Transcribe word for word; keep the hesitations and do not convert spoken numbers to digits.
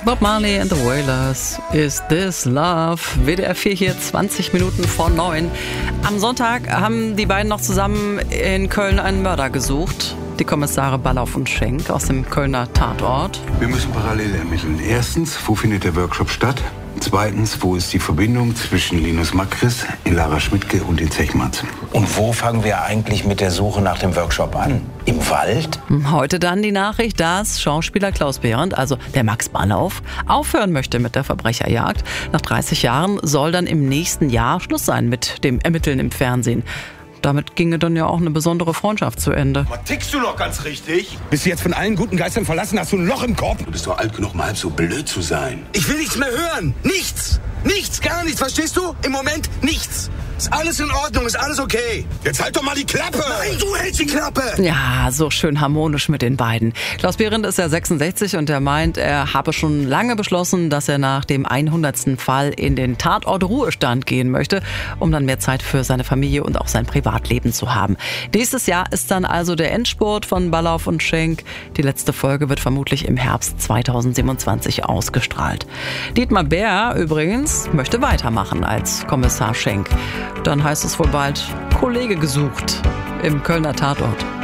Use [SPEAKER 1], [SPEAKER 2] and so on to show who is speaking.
[SPEAKER 1] Bob Marley and the Wailers, Is This Love? W D R vier hier, zwanzig Minuten vor neun. Am Sonntag haben die beiden noch zusammen in Köln einen Mörder gesucht. Die Kommissare Ballauf und Schenk aus dem Kölner Tatort.
[SPEAKER 2] Wir müssen parallel ermitteln. Erstens, wo findet der Workshop statt? Zweitens, wo ist die Verbindung zwischen Linus Makris, Ilara Schmidtke und den Zechmanns?
[SPEAKER 3] Und wo fangen wir eigentlich mit der Suche nach dem Workshop an? Im Wald?
[SPEAKER 1] Heute dann die Nachricht, dass Schauspieler Klaus Behrendt, also der Max Ballauf, aufhören möchte mit der Verbrecherjagd. Nach dreißig Jahren soll dann im nächsten Jahr Schluss sein mit dem Ermitteln im Fernsehen. Damit ginge dann ja auch eine besondere Freundschaft zu Ende.
[SPEAKER 4] Was tickst du noch ganz richtig?
[SPEAKER 5] Bist du jetzt von allen guten Geistern verlassen? Hast du ein Loch im Kopf?
[SPEAKER 2] Du bist doch alt genug, mal halb so blöd zu sein.
[SPEAKER 5] Ich will nichts mehr hören. Nichts. Nichts, gar nichts. Verstehst du? Im Moment nichts. Ist alles in Ordnung, ist alles okay. Jetzt halt doch mal die Klappe. Nein, du hältst die Klappe.
[SPEAKER 1] Ja, so schön harmonisch mit den beiden. Klaus Behrendt ist ja sechsundsechzig und er meint, er habe schon lange beschlossen, dass er nach dem hundertsten Fall in den Tatort-Ruhestand gehen möchte, um dann mehr Zeit für seine Familie und auch sein Privatleben zu haben. Nächstes Jahr ist dann also der Endspurt von Ballauf und Schenk. Die letzte Folge wird vermutlich im Herbst zweitausendsiebenundzwanzig ausgestrahlt. Dietmar Bär übrigens möchte weitermachen als Kommissar Schenk. Dann heißt es wohl bald Kollege gesucht im Kölner Tatort.